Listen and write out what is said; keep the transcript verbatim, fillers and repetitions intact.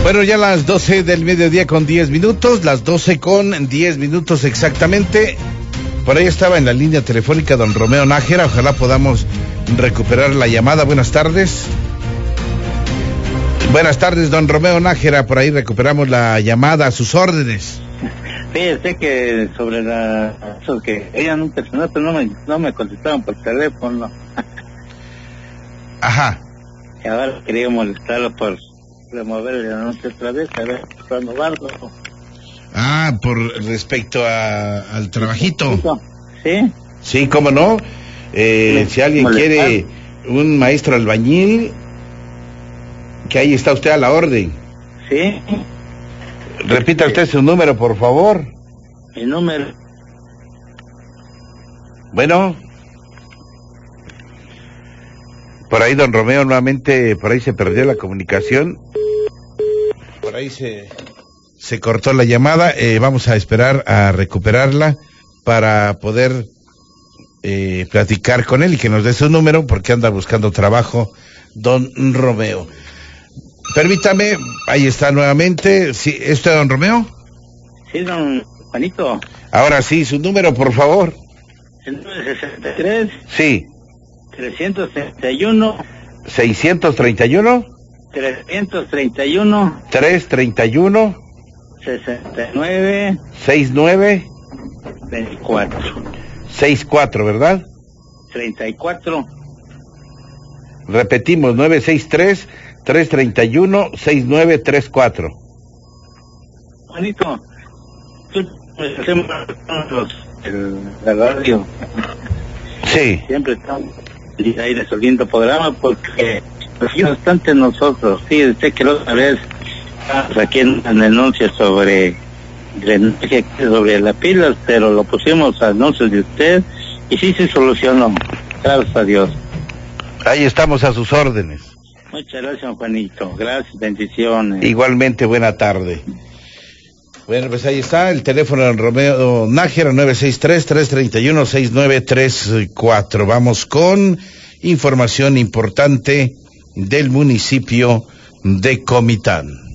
Bueno, ya las doce del mediodía con diez minutos, las doce con diez minutos exactamente. Por ahí estaba en la línea telefónica don Romeo Nájera, ojalá podamos recuperar la llamada. Buenas tardes. Buenas tardes, don Romeo Nájera, por ahí recuperamos la llamada, a sus órdenes. Fíjese que sobre la... eso que ella nunca se nota, no me, no me contestaban por teléfono. Ajá. Y ahora quería molestarlo por remover el anuncio otra vez, a ver, renovarlo. Ah, por respecto a, al trabajito. ¿Sí? Sí, cómo no. Eh, si alguien molestar. quiere un maestro albañil, que ahí está usted a la orden. Sí. Repita usted su número, por favor. Mi número. Bueno. Por ahí, don Romeo, nuevamente, por ahí se perdió la comunicación. Por ahí se, se cortó la llamada. Eh, vamos a esperar a recuperarla para poder eh, platicar con él y que nos dé su número, porque anda buscando trabajo, don Romeo. Permítame, ahí está nuevamente. ¿Sí, ¿esto es don Romeo? Sí, don Juanito. Ahora sí, su número, por favor. El número es sesenta y tres. Sí. trescientos treinta y uno. seiscientos treinta y uno. trescientos treinta y uno. trescientos treinta y uno. sesenta y nueve. sesenta y nueve. veinticuatro. sesenta y cuatro, ¿verdad? treinta y cuatro. Repetimos, nueve seis tres, tres treinta y uno, sesenta y nueve treinta y cuatro. Juanito, tú hacemos la radio. Sí. Siempre estamos ahí resolviendo programas porque no obstante nosotros, sí, sé que la otra vez aquí en, en anuncios sobre drenaje, sobre las pilas, pero lo pusimos a anuncios de usted y sí se solucionó, gracias a Dios. Ahí estamos a sus órdenes. Muchas gracias, Juanito, gracias, bendiciones. Igualmente, buena tarde. Bueno, pues ahí está el teléfono de Romeo Nájera, nueve seis tres, tres treinta y uno, sesenta y nueve treinta y cuatro. Vamos con información importante del municipio de Comitán.